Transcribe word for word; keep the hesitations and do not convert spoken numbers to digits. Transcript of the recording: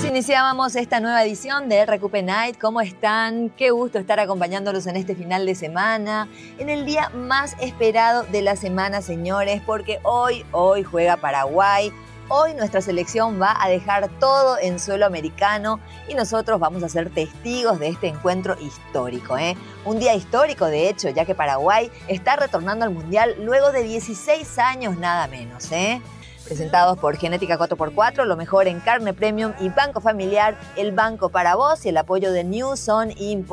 Así iniciábamos esta nueva edición de Recupe Night. ¿Cómo están? Qué gusto estar acompañándolos en este final de semana, en el día más esperado de la semana, señores, porque hoy, hoy juega Paraguay. Hoy nuestra selección va a dejar todo en suelo americano y nosotros vamos a ser testigos de este encuentro histórico, ¿eh? Un día histórico, de hecho, ya que Paraguay está retornando al Mundial luego de dieciséis años nada menos, ¿eh? Presentados por Genética cuatro por cuatro, lo mejor en carne premium y Banco Familiar, el banco para vos y el apoyo de New Son Import.